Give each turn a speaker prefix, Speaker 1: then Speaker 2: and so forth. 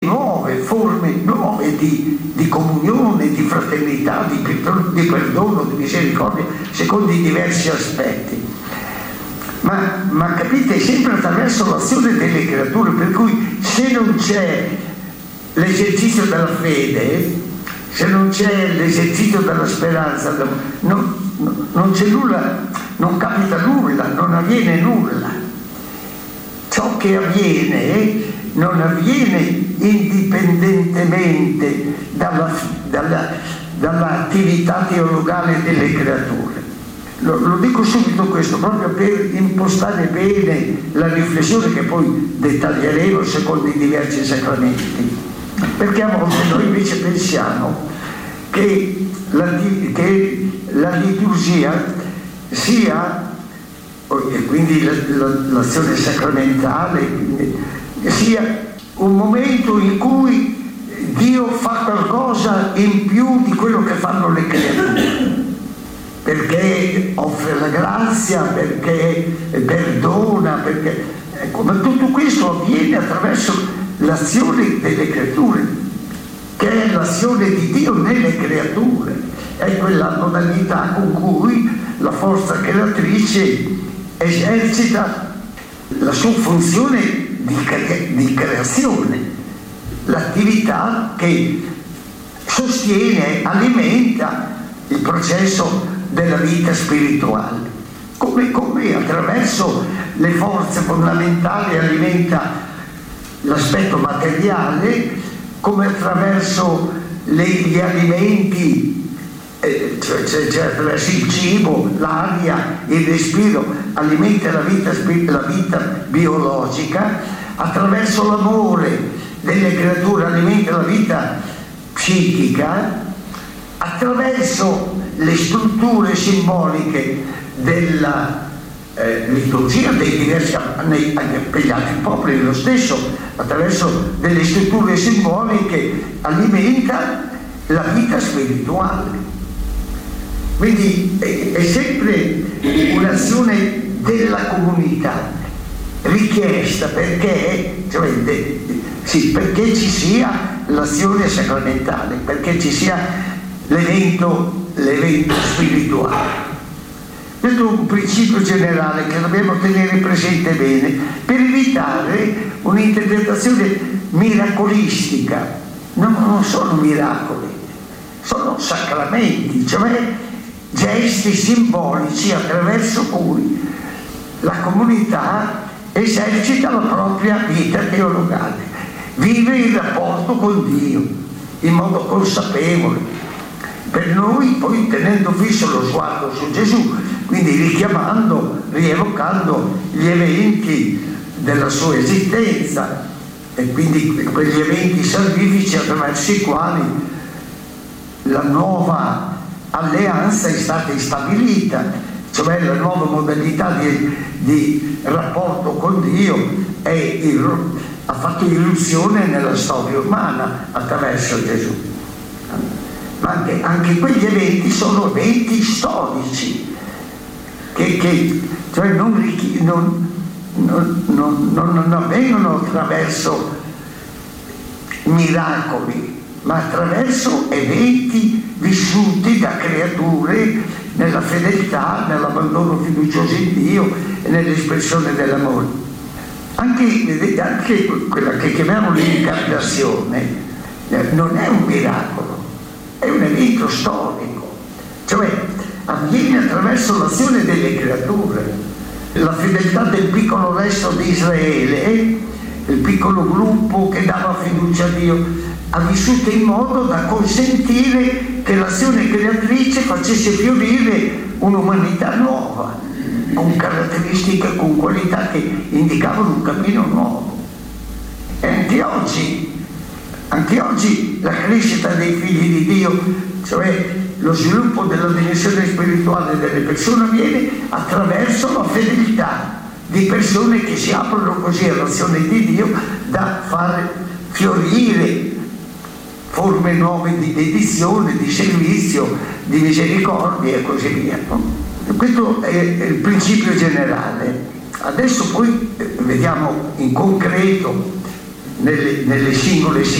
Speaker 1: nuove, forme nuove di comunione, di fraternità, di perdono, di misericordia, secondo i diversi aspetti. Ma capite, sempre attraverso l'azione delle creature, per cui se non c'è l'esercizio della fede, se non c'è l'esercizio della speranza, non c'è nulla, non capita nulla, non avviene nulla. Ciò che avviene non avviene indipendentemente dall'attività teologale delle creature. Lo dico subito questo, proprio per impostare bene la riflessione che poi dettaglieremo secondo i diversi sacramenti. Perché a volte noi invece pensiamo che la liturgia sia, e quindi l'azione sacramentale, sia un momento in cui Dio fa qualcosa in più di quello che fanno le creature, perché offre la grazia, perché perdona, ma tutto questo avviene attraverso l'azione delle creature, che è l'azione di Dio nelle creature, è quella modalità con cui la forza creatrice esercita la sua funzione di creazione, l'attività che sostiene, alimenta il processo della vita spirituale, come attraverso le forze fondamentali alimenta l'aspetto materiale, come attraverso gli alimenti, cioè attraverso il cibo, l'aria, il respiro, alimenta la vita biologica, attraverso l'amore delle creature alimenta la vita psichica, attraverso le strutture simboliche della liturgia dei diversi, anche per gli altri popoli lo stesso, attraverso delle strutture simboliche alimenta la vita spirituale. Quindi è sempre un'azione della comunità richiesta perché ci sia l'azione sacramentale, perché ci sia l'evento spirituale. Questo è un principio generale che dobbiamo tenere presente bene per evitare un'interpretazione miracolistica. Non sono miracoli, sono sacramenti, cioè gesti simbolici attraverso cui la comunità esercita la propria vita teologale, vive il rapporto con Dio in modo consapevole. Per noi poi tenendo fisso lo sguardo su Gesù, quindi richiamando, rievocando gli eventi della sua esistenza e quindi quegli eventi salvifici attraverso i quali la nuova alleanza è stata stabilita, cioè la nuova modalità di rapporto con Dio ha fatto irruzione nella storia umana attraverso Gesù. Ma anche quegli eventi sono eventi storici che cioè non avvengono attraverso miracoli, ma attraverso eventi vissuti da creature nella fedeltà, nell'abbandono fiducioso in Dio e nell'espressione dell'amore. Anche quella che chiamiamo l'incarnazione non è un miracolo, è un evento storico, cioè avviene attraverso l'azione delle creature. La fedeltà del piccolo resto di Israele, il piccolo gruppo che dava fiducia a Dio, ha vissuto in modo da consentire che l'azione creatrice facesse fiorire un'umanità nuova, con caratteristiche, con qualità che indicavano un cammino nuovo. E anche oggi la crescita dei figli di Dio, cioè lo sviluppo della dimensione spirituale delle persone, avviene attraverso la fedeltà di persone che si aprono così all'azione di Dio da far fiorire forme nuove di dedizione, di servizio, di misericordia e così via. Questo è il principio generale. Adesso poi vediamo in concreto nelle singole